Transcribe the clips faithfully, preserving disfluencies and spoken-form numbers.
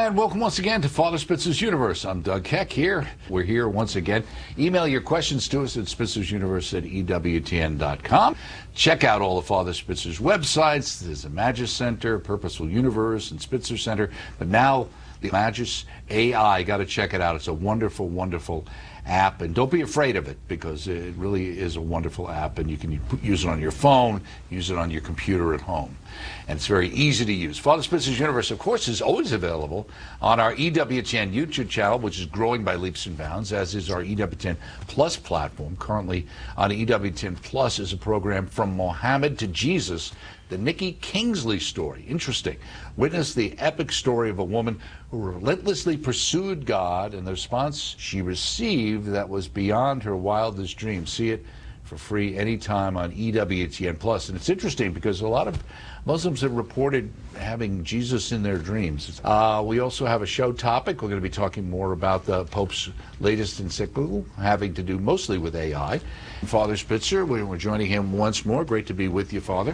And welcome once again to Father Spitzer's Universe. I'm Doug Heck here. We're here once again. Email your questions to us at spitzersuniverse at E W T N dot com. Check out all of Father Spitzer's websites. There's a Magis Center, Purposeful Universe, and Spitzer Center. But now the Magis A I, got to check it out. It's a wonderful, wonderful app, and don't be afraid of it, because it really is a wonderful app, and you can use it on your phone, use it on your computer at home, and it's very easy to use. Father Spitzer's Universe, of course, is always available on our E W T N YouTube channel, which is growing by leaps and bounds, as is our E W T N Plus platform. Currently on E W T N Plus is a program From Mohammed to Jesus, the Nikki Kingsley story. Interesting. Witness the epic story of a woman who relentlessly pursued God, and the response she received that was beyond her wildest dreams. See it for free anytime on E W T N Plus. And it's interesting because a lot of Muslims have reported having Jesus in their dreams. Uh, we also have a show topic. We're going to be talking more about the Pope's latest encyclical, having to do mostly with A I. Father Spitzer, we're joining him once more. Great to be with you, Father.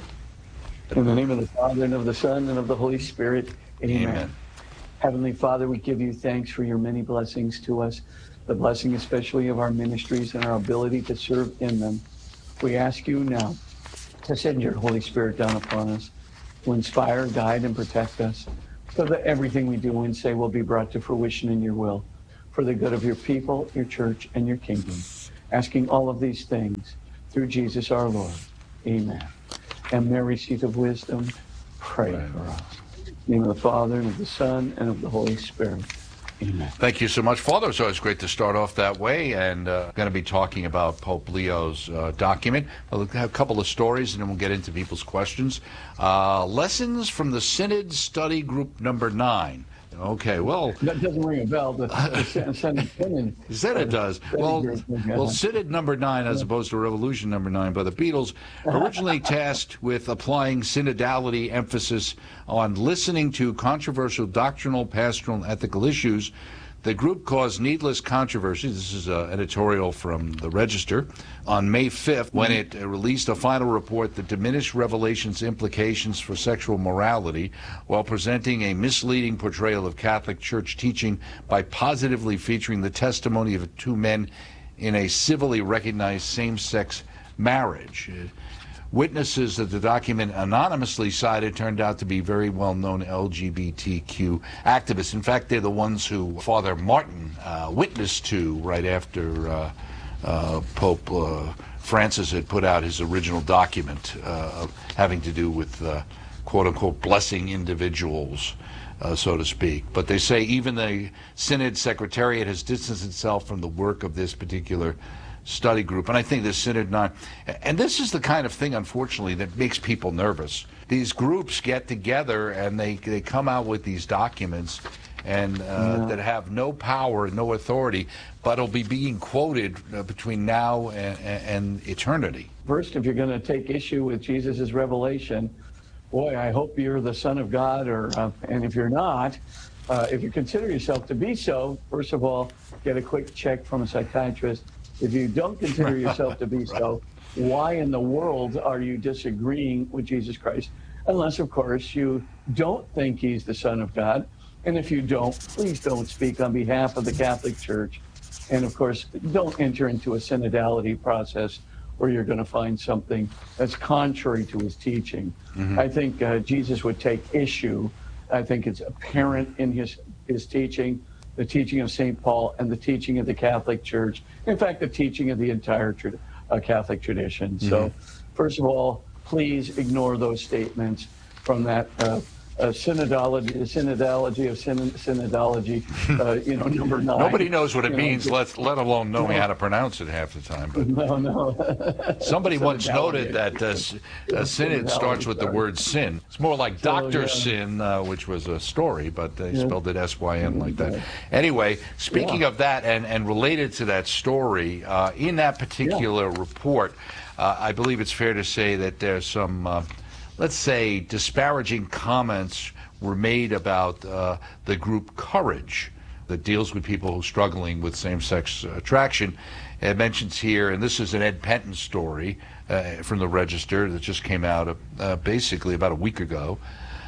In the name of the Father, and of the Son, and of the Holy Spirit, amen. Amen. Heavenly Father, we give you thanks for your many blessings to us, the blessing especially of our ministries and our ability to serve in them. We ask you now to send your Holy Spirit down upon us, to inspire, guide, and protect us, so that everything we do and say will be brought to fruition in your will, for the good of your people, your church, and your kingdom. Asking all of these things through Jesus our Lord. Amen. And Mary, seat of wisdom, pray for us. In the name of the Father, and of the Son, and of the Holy Spirit. Amen. Thank you so much, Father. So it's great to start off that way, and uh, going to be talking about Pope Leo's uh, document. I'll have a couple of stories, and then we'll get into people's questions. Uh, lessons from the Synod Study Group number nine. Okay, well... That doesn't ring a bell. The, the Synod Synod, Synod does. Well, well, Synod number nine, as opposed to Revolution number nine by the Beatles, originally tasked with applying synodality emphasis on listening to controversial doctrinal, pastoral, and ethical issues. The group caused needless controversy. This is an editorial from the Register on May fifth, when it released a final report that diminished Revelation's implications for sexual morality while presenting a misleading portrayal of Catholic Church teaching by positively featuring the testimony of two men in a civilly recognized same-sex marriage. Witnesses that the document anonymously cited turned out to be very well-known L G B T Q activists. In fact, they're the ones who Father Martin uh, witnessed to right after uh, uh, Pope uh, Francis had put out his original document uh, having to do with uh, quote-unquote blessing individuals, uh, so to speak. But they say even the Synod Secretariat has distanced itself from the work of this particular study group, and I think this Synod nine, and this is the kind of thing, unfortunately, that makes people nervous. These groups get together and they they come out with these documents, and uh, yeah. that have no power, no authority, but will be being quoted uh, between now and, and eternity. First, if you're going to take issue with Jesus' revelation, boy, I hope you're the Son of God, or uh, and if you're not, uh, if you consider yourself to be so, first of all, get a quick check from a psychiatrist. If you don't consider yourself to be right. so, why in the world are you disagreeing with Jesus Christ? Unless, of course, you don't think he's the Son of God. And if you don't, please don't speak on behalf of the Catholic Church. And, of course, don't enter into a synodality process where you're going to find something that's contrary to his teaching. Mm-hmm. I think uh, Jesus would take issue. I think it's apparent in his, his teaching, the teaching of Saint Paul, and the teaching of the Catholic Church. In fact, the teaching of the entire tra- uh, Catholic tradition. Mm-hmm. So, first of all, please ignore those statements from that uh, uh, synodology, synodology of syn- synodology, uh, you know, number nine. Nobody knows what it means, know, let, let alone knowing no. how to pronounce it half the time. But no, no. Somebody once noted that uh, uh, synod starts with the word sin. It's more like so, Doctor Yeah. Sin, uh, which was a story, but they yeah. spelled it S Y N like that. Yeah. Anyway, speaking yeah. of that, and, and related to that story, uh, in that particular yeah. report, uh, I believe it's fair to say that there's some... Uh, let's say, disparaging comments were made about uh, the group Courage that deals with people struggling with same-sex attraction. It mentions here, and this is an Ed Penton story uh, from the Register that just came out uh, basically about a week ago,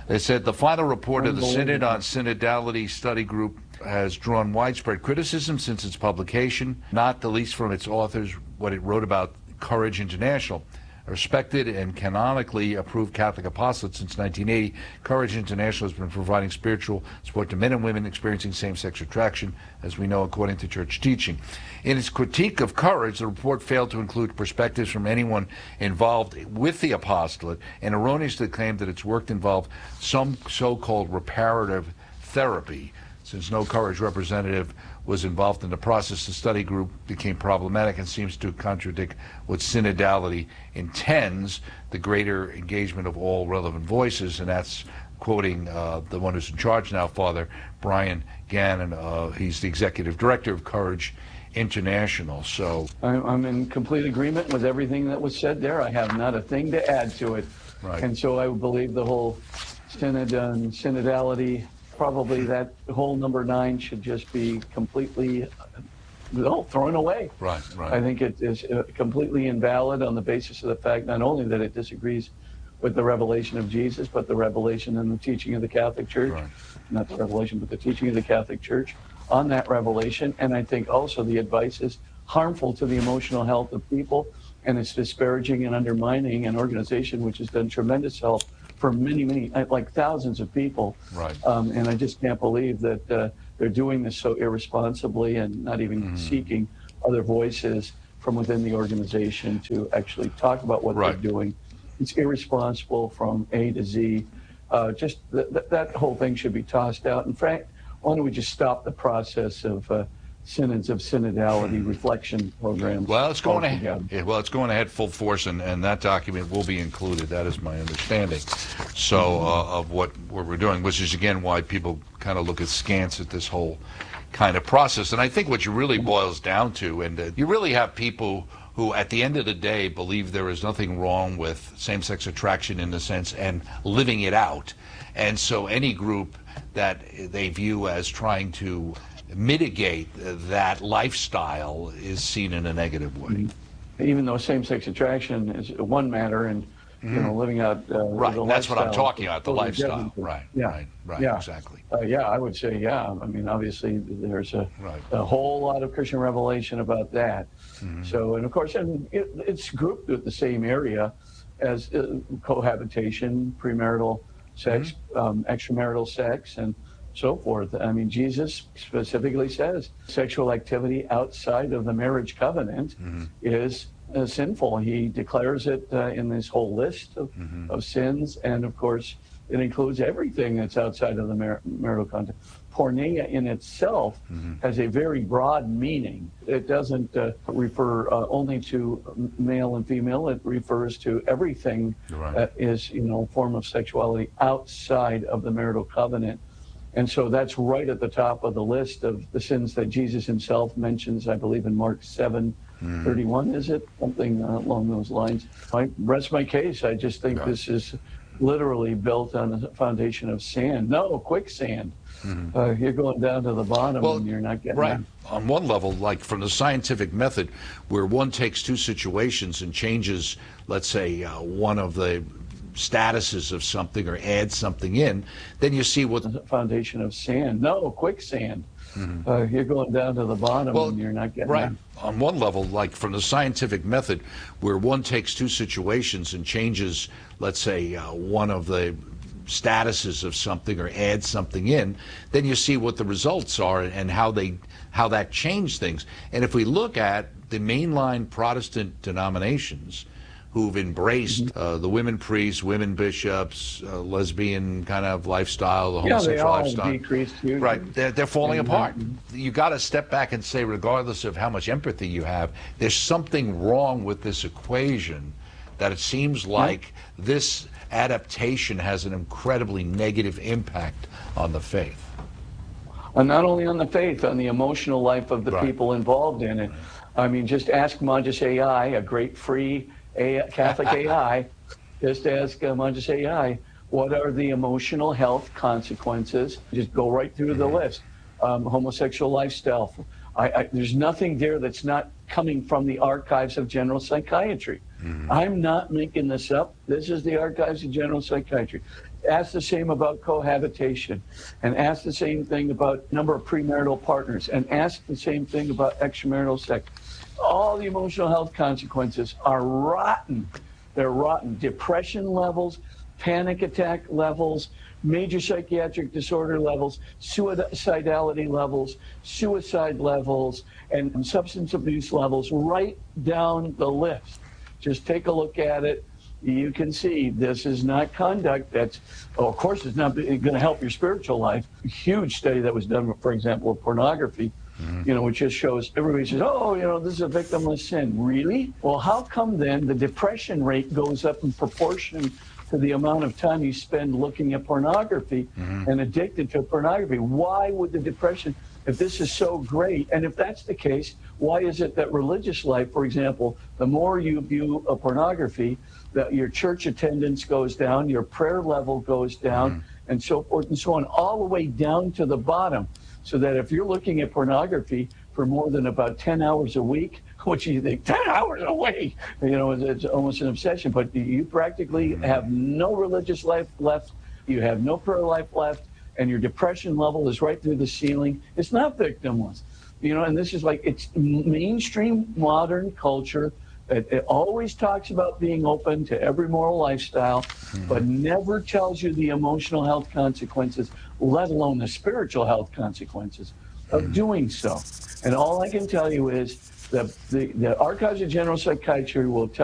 They said the final report of the Synod on Synodality Study Group has drawn widespread criticism since its publication, not the least from its authors, what it wrote about Courage International. A respected and canonically approved Catholic apostolate since nineteen eighty, Courage International has been providing spiritual support to men and women experiencing same-sex attraction, as we know, according to church teaching. In its critique of Courage, the report failed to include perspectives from anyone involved with the apostolate and erroneously claimed that its work involved some so-called reparative therapy. Since no Courage representative was involved in the process, the study group became problematic and seems to contradict what synodality intends, the greater engagement of all relevant voices, and that's quoting uh, the one who's in charge now, Father Brian Gannon. Uh, he's the executive director of Courage International. So I'm in complete agreement with everything that was said there. I have not a thing to add to it. Right. And so I believe the whole synod and synodality, probably that whole number nine should just be completely well, thrown away. Right, right. I think it is uh, completely invalid on the basis of the fact not only that it disagrees with the revelation of Jesus, but the revelation and the teaching of the Catholic Church. Right. Not the revelation, but the teaching of the Catholic Church on that revelation. And I think also the advice is harmful to the emotional health of people, and it's disparaging and undermining an organization which has done tremendous help for many, many, like thousands of people. Right. Um, and I just can't believe that uh, they're doing this so irresponsibly and not even mm. seeking other voices from within the organization to actually talk about what right. they're doing. It's irresponsible from A to Z. Uh, just th- th- that whole thing should be tossed out. In fact, why don't we just stop the process of uh, synods of synodality reflection programs? Well, it's going ahead. Yeah, well, it's going ahead full force, and, and that document will be included. That is my understanding. So mm-hmm. uh, of what, what we're doing, which is again why people kind of look askance at this whole kind of process. And I think what you really boils down to, and uh, you really have people who at the end of the day believe there is nothing wrong with same-sex attraction in the sense and living it out. And so any group that they view as trying to mitigate that lifestyle is seen in a negative way. Even though same-sex attraction is one matter, and you know, living out uh, right. the That's what I'm talking about. The totally lifestyle. different. Right. Yeah. Right. Right. Yeah. Exactly. Uh, yeah, I would say yeah. I mean, obviously, there's a, right. a whole lot of Christian revelation about that. Mm-hmm. So, and of course, and it, it's grouped with the same area as uh, cohabitation, premarital sex, mm-hmm. um, extramarital sex, and so forth. I mean, Jesus specifically says sexual activity outside of the marriage covenant mm-hmm. is uh, sinful. He declares it uh, in this whole list of, mm-hmm. of sins, and of course, it includes everything that's outside of the mar- marital context. Porneia in itself mm-hmm. has a very broad meaning. It doesn't uh, refer uh, only to male and female. It refers to everything right. that is, you know, a form of sexuality outside of the marital covenant. And so that's right at the top of the list of the sins that Jesus himself mentions, I believe, in Mark seven thirty-one, mm. is it? Something uh, along those lines. I rest my case. I just think no. this is literally built on a foundation of sand. No, quicksand. Mm-hmm. Uh, you're going down to the bottom well, and you're not getting right. out. On one level, like from the scientific method, where one takes two situations and changes, let's say, uh, one of the statuses of something or adds something in, then you see what the foundation of sand. No, quicksand. Mm-hmm. Uh, you're going down to the bottom well, and you're not getting right. out. On one level, like from the scientific method, where one takes two situations and changes, let's say, uh, one of the statuses of something or adds something in, then you see what the results are and how they how that changed things. And if we look at the mainline Protestant denominations who've embraced mm-hmm. uh, the women priests, women bishops, uh, lesbian kind of lifestyle, the yeah, homosexual they all lifestyle. Decreased usually. Right, they're, they're falling mm-hmm. apart. You got to step back and say, regardless of how much empathy you have, there's something wrong with this equation, that it seems like yeah. this adaptation has an incredibly negative impact on the faith. And not only on the faith, on the emotional life of the right. people involved in it. I mean, just ask Monges A I, a great free A- Catholic A I, just ask uh, Monges A I, what are the emotional health consequences? Just go right through the list. Um, homosexual lifestyle. I, I, there's nothing there that's not coming from the archives of general psychiatry. Mm-hmm. I'm not making this up. This is the archives of general psychiatry. ask the same about cohabitation, and ask the same thing about number of premarital partners, and ask the same thing about extramarital sex. All the emotional health consequences are rotten. They're rotten. Depression levels, panic attack levels, major psychiatric disorder levels, suicidality levels, suicide levels, and substance abuse levels, right down the list. Just take a look at it. You can see this is not conduct that's, oh, of course, it's not going to help your spiritual life. A huge study that was done, for example, of pornography, mm-hmm. you know, which just shows, everybody says, oh, you know, this is a victimless sin. Really? Well, how come then the depression rate goes up in proportion to the amount of time you spend looking at pornography mm-hmm. and addicted to pornography? Why would the depression, if this is so great, and if that's the case, why is it that religious life, for example, the more you view a pornography, that your church attendance goes down, your prayer level goes down, mm-hmm. and so forth and so on, all the way down to the bottom, so that if you're looking at pornography for more than about ten hours a week, which you think, ten hours a week, you know, it's, it's almost an obsession, but you practically mm-hmm. have no religious life left, you have no prayer life left, and your depression level is right through the ceiling. It's not victimless, you know, and this is like, it's mainstream modern culture. It, it always talks about being open to every moral lifestyle, mm-hmm. but never tells you the emotional health consequences, let alone the spiritual health consequences of mm-hmm. doing so. And all I can tell you is that the, the Archives of General Psychiatry will tell